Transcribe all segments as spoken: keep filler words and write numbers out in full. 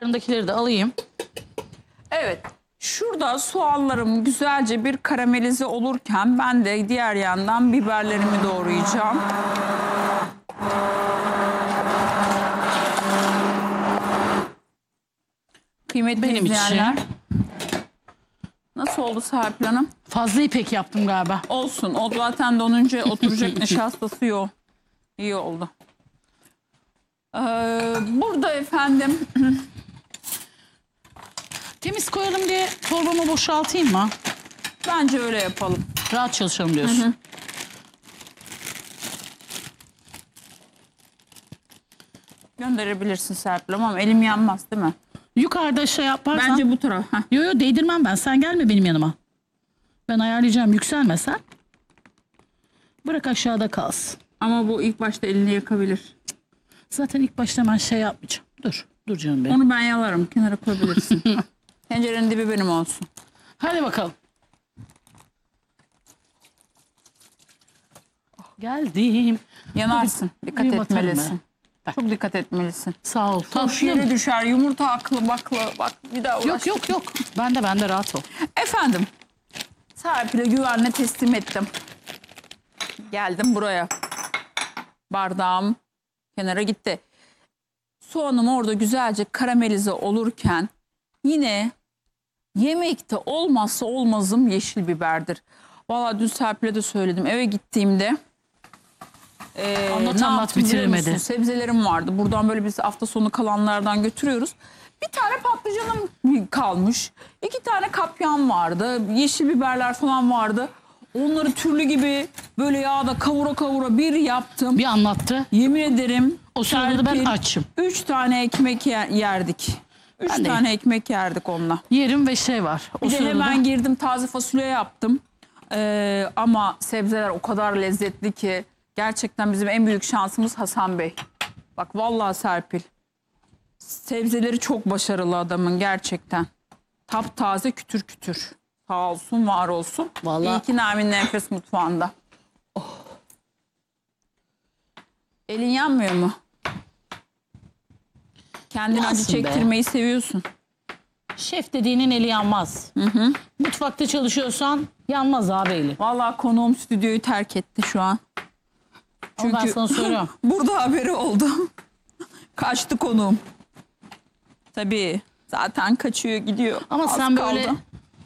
Yanındakileri de alayım. Evet. Şurada soğanlarım güzelce bir karamelize olurken ben de diğer yandan biberlerimi doğrayacağım. Kıymetli Benim izleyenler. için. Nasıl oldu Serpil Hanım? Fazla ipek yaptım galiba. Olsun. O zaten donunca oturacak nişastası yok. İyi oldu. Ee, burada efendim Temiz koyalım diye torbamı boşaltayım mı? bence öyle yapalım. Rahat çalışalım diyorsun. Hı hı. Gönderebilirsin Serpil ama elim yanmaz değil mi? Yukarıda şey yaparsan. Bence bu taraf. Heh. Yo yo değdirmem ben. Sen gelme benim yanıma. Ben ayarlayacağım, yükselme sen. Bırak aşağıda kalsın. Ama bu ilk başta elini yakabilir. Zaten ilk başta ben şey yapmayacağım. Dur. Dur canım benim. Onu ben yalarım. Kenara koyabilirsin. Tencerenin dibi benim olsun. Hadi bakalım. Geldim. Yanarsın. Dikkat Uyum atarım etmelisin. ben. Çok dikkat etmelisin. Sağ ol. Taş Tatlım. yere düşer. Yumurta aklı bakla. Bak bir daha uğraş. Yok yok yok. Ben de ben de rahat ol. Efendim. Serpil'e güvenle teslim ettim. Geldim buraya. Bardağım kenara gitti. Soğanım orada güzelce karamelize olurken yine yemekte olmazsa olmazım yeşil biberdir. Vallahi dün Serpil'e de söyledim. Eve gittiğimde e, Anlat ne anlat yaptım biliyor bitiremedi. musun? Sebzelerim vardı. Buradan böyle biz hafta sonu kalanlardan götürüyoruz. Bir tane patlıcanım kalmış. İki tane kapyan vardı. Yeşil biberler falan vardı. Onları türlü gibi böyle yağda kavura kavura bir yaptım. Bir anlattı. Yemin ederim. O sırada da ben Serpil, açım. Üç tane ekmek yer- yerdik. Üç Ben de tane ekmek yerdik onunla. Yerim ve şey var. O Bir de sırada hemen da girdim taze fasulye yaptım. Ee, ama sebzeler o kadar lezzetli ki gerçekten bizim en büyük şansımız Hasan Bey. Bak vallahi Serpil. Sebzeleri çok başarılı adamın gerçekten. Taptaze kütür kütür. Sağ olsun var olsun. Vallahi- İyi ki Nermin Nefes mutfağında. Oh. Elin yanmıyor mu? Kendin acı Yansın be. çektirmeyi seviyorsun. şef dediğinin eli yanmaz. Hı hı. Mutfakta çalışıyorsan yanmaz abi eli. Vallahi konuğum stüdyoyu terk etti şu an. Ama ben sana söylüyorum. Burada haberi oldu. Kaçtı konuğum. Tabii. Zaten kaçıyor gidiyor. Ama Az sen böyle kaldı.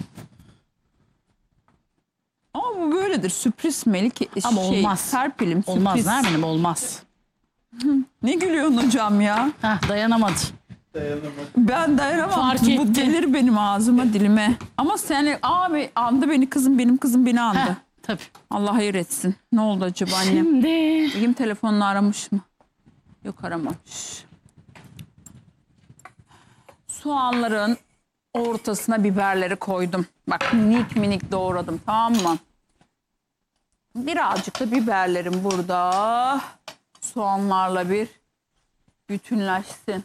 Ama bu böyledir. Sürpriz Melik. Ama şey, olmaz. Serpil'im sürpriz. olmaz Nermin'im olmaz. Ne gülüyorsun hocam ya? Heh, dayanamadı. Ben dayanamam. Fark Bu ettim. gelir benim ağzıma dilime. Ama sen abi andı beni kızım benim kızım beni andı. Heh, tabii. Allah hayır etsin. Ne oldu acaba annem? Şimdi Begim telefonunu aramış mı? Yok aramamış. Soğanların ortasına biberleri koydum. Bak minik minik doğradım, tamam mı? Birazcık da biberlerim burada. Soğanlarla bir bütünleşsin.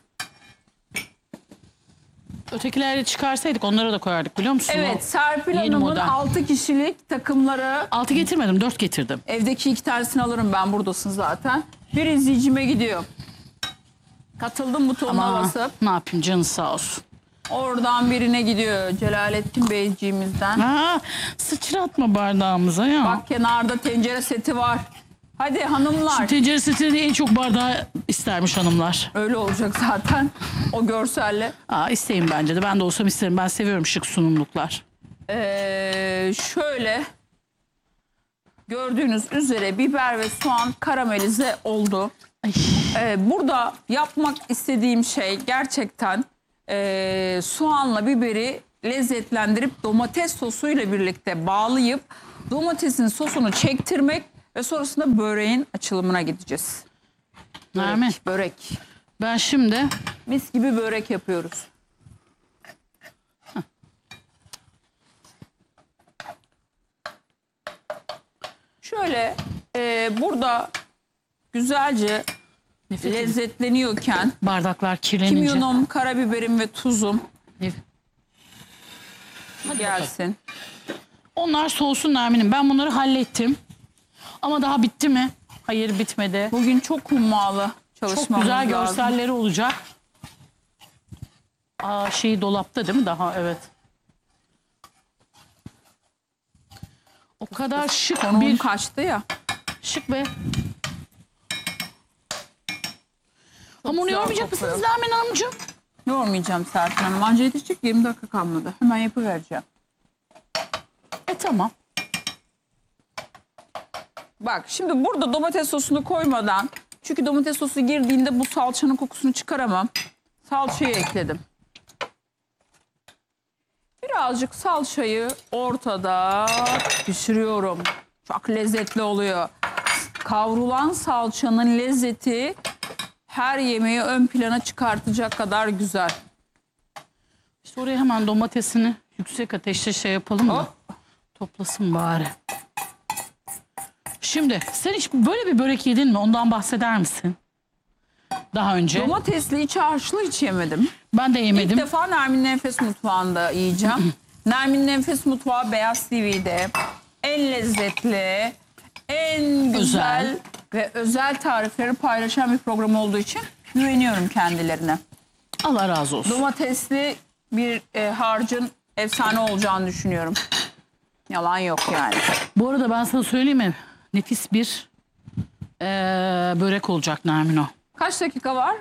ötekileri çıkarsaydık onlara da koyardık biliyor musun? Evet, Serpil Yeni Hanım'ın model. altı kişilik takımları. Altı getirmedim, dört getirdim. Evdeki iki tanesini alırım ben, buradasın zaten. Bir izleyicime gidiyor. Katıldım butonuna Ama basıp. ne yapayım, canı sağ olsun. Oradan birine gidiyor Celalettin Beyciğimizden. Ha, sıçratma bardağımıza ya. Bak kenarda tencere seti var. Hadi hanımlar. Tencere setini en çok bardağı istermiş hanımlar. Öyle olacak zaten o görselle. Aa, isteyeyim bence de. Ben de olsam isterim. Ben seviyorum şık sunumluklar. Ee, şöyle gördüğünüz üzere biber ve soğan karamelize oldu. Ay. Ee, burada yapmak istediğim şey gerçekten ee, soğanla biberi lezzetlendirip domates sosuyla birlikte bağlayıp domatesin sosunu çektirmek ve sonrasında böreğin açılımına gideceğiz. Nermin, Börek, börek. ben şimdi Mis gibi börek yapıyoruz. Şöyle e, burada güzelce nefret ediyorum. lezzetleniyorken Bardaklar kirlenince. kimyonum, karabiberim ve tuzum Evet. gelsin. Onlar soğusun Nermin'im. Ben bunları hallettim. Ama daha bitti mi? Hayır, bitmedi. Bugün çok hummalı çalışmamız Çok güzel lazım. görselleri olacak. Aa, şeyi dolapta değil mi daha? Evet. O kadar şık Konuğum bir kaçtı ya. şık be. Hamurunu güzel yormayacak kokuyor. mısınız Nermin Hanımcığım? Yormayacağım Serpil Hanım. Anca yetişecek, yirmi dakika kalmadı. Hemen yapıvereceğim. E tamam. Bak şimdi burada domates sosunu koymadan, çünkü domates sosu girdiğinde bu salçanın kokusunu çıkaramam. Salçayı ekledim. Birazcık salçayı ortada pişiriyorum. Çok lezzetli oluyor. Kavrulan salçanın lezzeti her yemeği ön plana çıkartacak kadar güzel. İşte oraya hemen domatesini yüksek ateşte şey yapalım da Hop. toplasın bari. Şimdi sen hiç böyle bir börek yedin mi? Ondan bahseder misin? Daha önce. Domatesli iç harçlı hiç yemedim. Ben de yemedim. İlk defa Nermin Nefes Mutfağı'nda yiyeceğim. Nermin Nefes Mutfağı Beyaz T V'de en lezzetli, en güzel Özel. ve özel tarifleri paylaşan bir program olduğu için güveniyorum kendilerine. Allah razı olsun. Domatesli bir e, harcın efsane olacağını düşünüyorum. Yalan yok yani. Bu arada ben sana söyleyeyim mi? Nefis bir eee, börek olacak Nermin o. Kaç dakika var?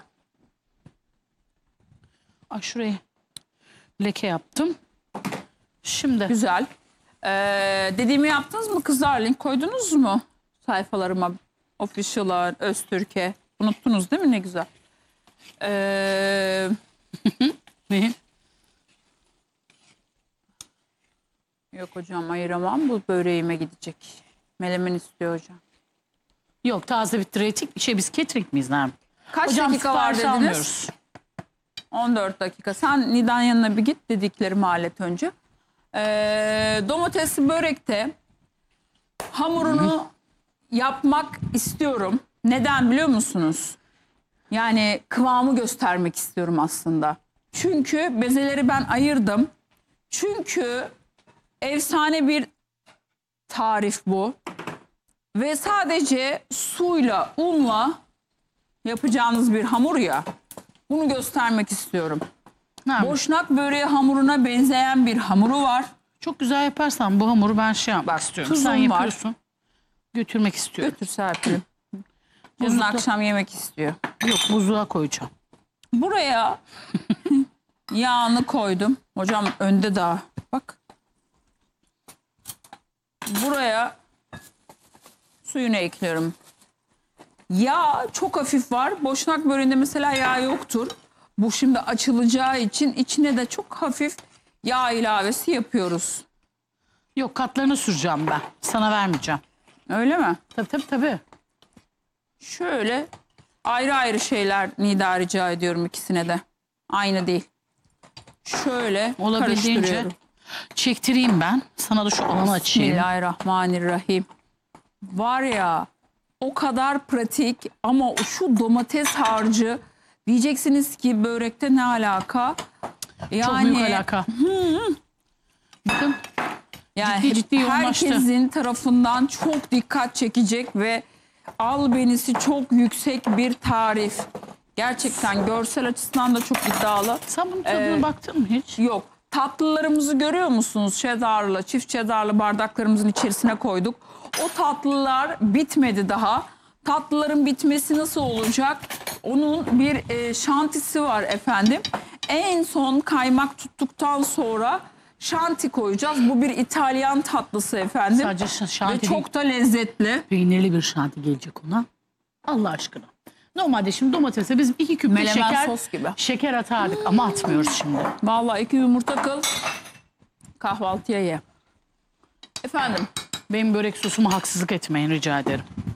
Ay şurayı leke yaptım. Şimdi Güzel. Ee, dediğimi yaptınız mı kızlar? Link koydunuz mu sayfalarıma? Official'a, Öztürk'e. Unuttunuz değil mi? Ne güzel. Ee, ne? yok hocam ayıramam. Bu böreğime gidecek. Melemen istiyor hocam. Yok taze bitti reyting. Şey biz catering miyiz Nermin? Kaç Hocam dakika var sipariş dediniz? almıyoruz. on dört dakika. Sen Nidan yanına bir git dediklerimi hallet önce. Ee, domatesli börekte hamurunu yapmak istiyorum. Neden biliyor musunuz? Yani kıvamı göstermek istiyorum aslında. Çünkü bezeleri ben ayırdım. Çünkü efsane bir tarif bu. Ve sadece suyla, unla yapacağınız bir hamur ya. Bunu göstermek istiyorum. Nermin, Boşnak böreği hamuruna benzeyen bir hamuru var. çok güzel yaparsan bu hamuru ben şey yapmak Bak, istiyorum. tuzum Sen var. yapıyorsun. Götürmek istiyorum. Götür Serpil'im. Yarın Buzlukta- akşam yemek istiyor. Yok buzluğa koyacağım. Buraya yağını koydum. Hocam önde daha. Bak. Buraya suyunu ekliyorum. Yağ çok hafif var. Boşnak böreğinde mesela yağ yoktur. Bu şimdi açılacağı için içine de çok hafif yağ ilavesi yapıyoruz. Yok katlarını süreceğim ben. Sana vermeyeceğim. Öyle mi? Tabii tabii tabii. Şöyle ayrı ayrı şeyler Nida rica ediyorum ikisine de. Aynı değil. Şöyle Olabildiğince karıştırıyorum. çektireyim ben. Sana da şu alanı açayım. Bismillahirrahmanirrahim. Var ya o kadar pratik ama şu domates harcı diyeceksiniz ki börekte ne alaka? Yani, Çok büyük alaka. Bakın yani ciddi ciddi yoğunlaştı. herkesin tarafından çok dikkat çekecek ve albenisi çok yüksek bir tarif. Gerçekten görsel açısından da çok iddialı. sen bunun tadına Ee, baktın mı hiç? Yok. Tatlılarımızı görüyor musunuz? Cheddarlı, çift cheddarlı bardaklarımızın içerisine koyduk. O tatlılar bitmedi daha. Tatlıların bitmesi nasıl olacak? Onun bir e, şantisi var efendim. En son kaymak tuttuktan sonra şanti koyacağız. Bu bir İtalyan tatlısı efendim. Sadece ş- Ve şanti değil. çok da lezzetli. Peynirli bir şanti gelecek ona. Allah aşkına. Normalde şimdi domatese biz iki küp Menemen şeker, sos gibi. şeker atardık ama atmıyoruz şimdi. Vallahi iki yumurta kıl. Kahvaltıya ye. Efendim. Benim börek sosuma haksızlık etmeyin rica ederim.